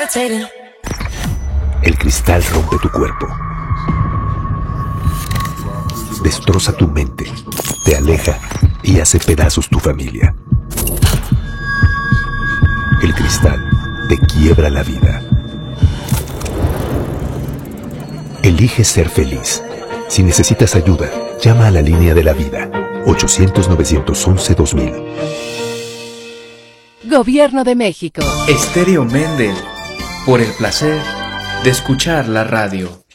El cristal rompe tu cuerpo, destroza tu mente, te aleja y hace pedazos tu familia. El cristal te quiebra la vida. Elige ser feliz. Si necesitas ayuda, llama a la línea de la vida, 800-911-2000. Gobierno de México. Estéreo Mendel, por el placer de escuchar la radio.